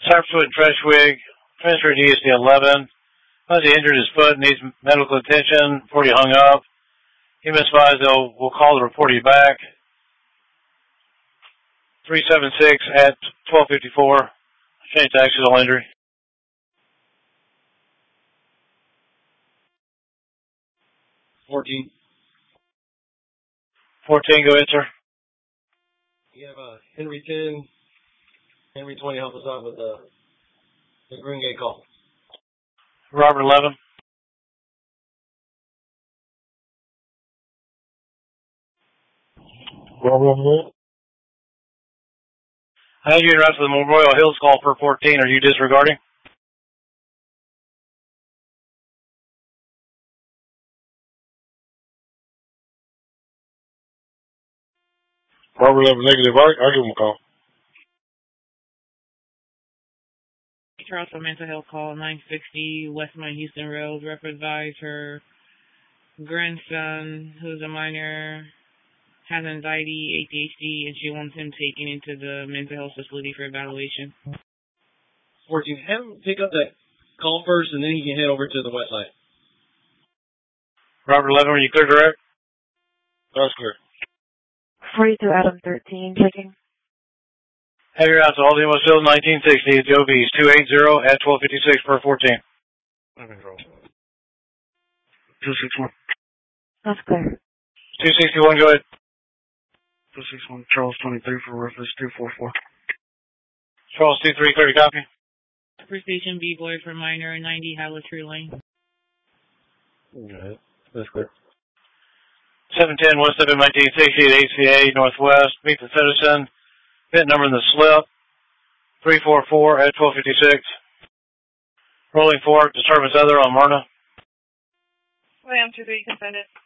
Cypresswood and Freshwig, transferred to ESD 11. Once he injured his foot, needs medical attention before he hung up. He misadvised we'll call the report you back. 376 at 1254. Change to accidental injury. 14. 14, go ahead, sir. You have Henry 10, Henry 20, help us out with the Green Gate call. Robert 11. Robert 11. I had you interrupted the Memorial Hills call for 14. Are you disregarding? Robert 11 negative. I give him a call. Charleston mental health call 960 Westmont Houston Road. Rep advised her grandson, who's a minor, has anxiety, ADHD, and she wants him taken into the mental health facility for evaluation. 14. Have him pick up that call first, and then he can head over to the west side. Robert 11, are you clear, direct? That's clear. 42 Adam 13, checking. Have your out to all the Field 1960 at Joe B's 280 at 1256 per 14. Okay, bro. 261. That's clear. 261, go ahead. 261, Charles 23 for reference 244. Charles 23, clear to copy. Upper Station B boy for minor 90 Halletree Lane. Okay, that's clear. 710 West of 1960 at ACA Northwest. Meet the citizen. Pit number in the slip. 344 at 1256. Rolling forward, disturbance other on Myrna. William 23 consented.